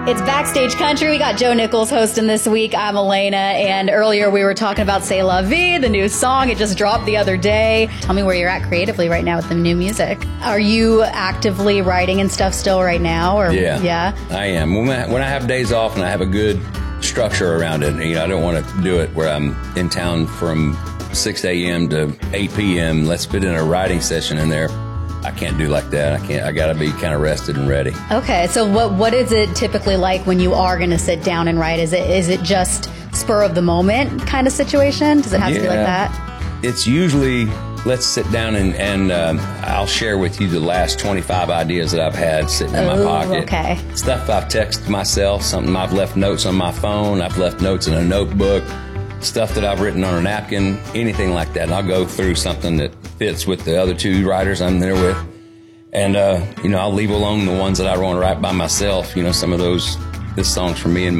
It's Backstage Country. We got Joe Nichols hosting this week. I'm Elena, and earlier we were talking about C'est La Vie, the new song. It just dropped the other day. Tell me where you're at creatively right now with the new music. Are you actively writing and stuff still right now? Or Yeah, I am. When I have days off and I have a good structure around it, I don't want to do it where I'm in town from 6 a.m. to 8 p.m. Let's fit in a writing session in there. I can't do like that. I got to be kind of rested and ready. Okay, so what is it typically like when you are going to sit down and write? Is it just spur of the moment kind of situation? Does it have to be like that? It's usually, let's sit down and I'll share with you the last 25 ideas that I've had sitting in my pocket. Okay. Stuff I've texted myself, something I've left notes on my phone, I've left notes in a notebook, stuff that I've written on a napkin, anything like that. And I'll go through something that fits with the other two writers I'm there with. And, I'll leave alone the ones that I want to write by myself. Some of this song's for me and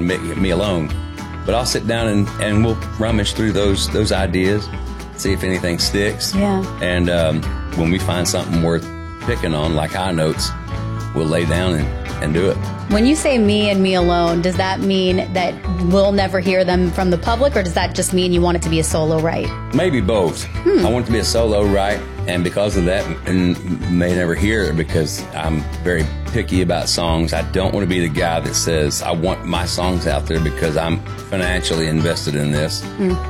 me alone. But I'll sit down and we'll rummage through those ideas, see if anything sticks. Yeah. And when we find something worth picking on, like high notes, we'll lay down and do it. When you say me and me alone, does that mean that we'll never hear them from the public, or does that just mean you want it to be a solo write? Maybe both. I want it to be a solo write, and because of that, and may never hear it because I'm very picky about songs. I don't want to be the guy that says, I want my songs out there because I'm financially invested in this.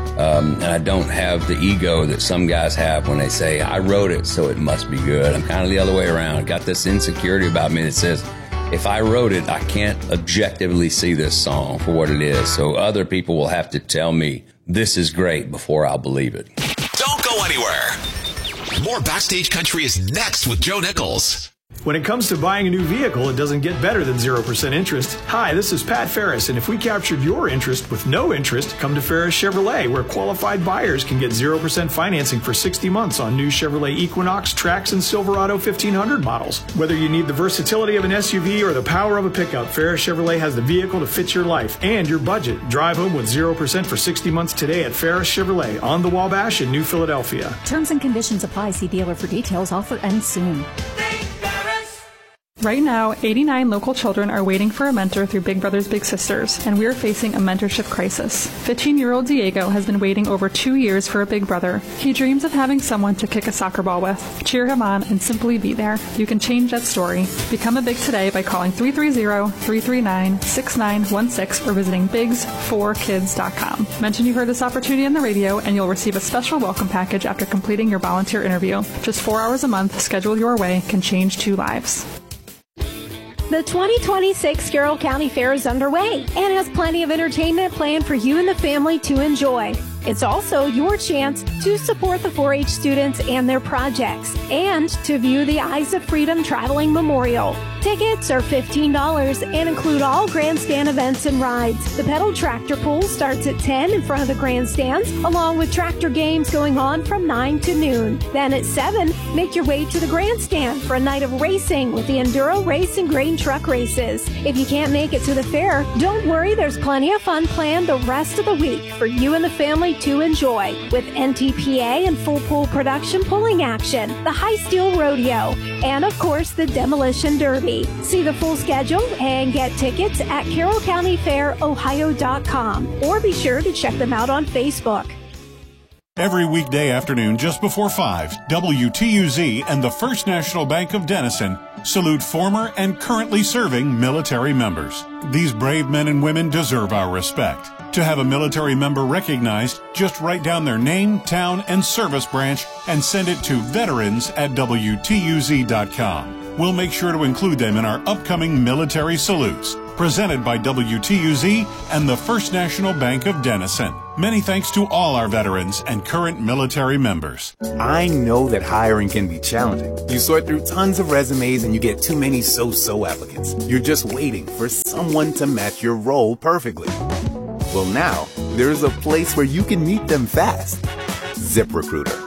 And I don't have the ego that some guys have when they say, I wrote it, so it must be good. I'm kind of the other way around. I got this insecurity about me that says, if I wrote it, I can't objectively see this song for what it is. So other people will have to tell me this is great before I'll believe it. Don't go anywhere. More Backstage Country is next with Joe Nichols. When it comes to buying a new vehicle, it doesn't get better than 0% interest. Hi, this is Pat Ferris, and if we captured your interest with no interest, come to Ferris Chevrolet, where qualified buyers can get 0% financing for 60 months on new Chevrolet Equinox, Trax, and Silverado 1500 models. Whether you need the versatility of an SUV or the power of a pickup, Ferris Chevrolet has the vehicle to fit your life and your budget. Drive home with 0% for 60 months today at Ferris Chevrolet on the Wabash in New Philadelphia. Terms and conditions apply. See dealer for details. Offer ends soon. Right now, 89 local children are waiting for a mentor through Big Brothers Big Sisters, and we are facing a mentorship crisis. 15-year-old Diego has been waiting over 2 years for a big brother. He dreams of having someone to kick a soccer ball with, cheer him on, and simply be there. You can change that story. Become a Big today by calling 330-339-6916 or visiting bigs4kids.com. Mention you heard this opportunity on the radio, and you'll receive a special welcome package after completing your volunteer interview. Just 4 hours a month, scheduled your way, can change 2 lives. The 2026 Carroll County Fair is underway and has plenty of entertainment planned for you and the family to enjoy. It's also your chance to support the 4-H students and their projects and to view the Eyes of Freedom Traveling Memorial. Tickets are $15 and include all grandstand events and rides. The pedal tractor pull starts at 10 in front of the grandstands, along with tractor games going on from 9 to noon. Then at 7, make your way to the grandstand for a night of racing with the Enduro Race and Grain Truck races. If you can't make it to the fair, don't worry, there's plenty of fun planned the rest of the week for you and the family to enjoy, with NTPA and Full Pool Production pulling action, the High Steel Rodeo, and of course the Demolition Derby. See the full schedule and get tickets at carrollcountyfairohio.com, or be sure to check them out on Facebook. Every weekday afternoon just before 5, WTUZ and the First National Bank of Denison salute former and currently serving military members. These brave men and women deserve our respect. To have a military member recognized, just write down their name, town, and service branch and send it to veterans@WTUZ.com. We'll make sure to include them in our upcoming military salutes. Presented by WTUZ and the First National Bank of Denison. Many thanks to all our veterans and current military members. I know that hiring can be challenging. You sort through tons of resumes and you get too many so-so applicants. You're just waiting for someone to match your role perfectly. Well, now, there's a place where you can meet them fast. ZipRecruiter.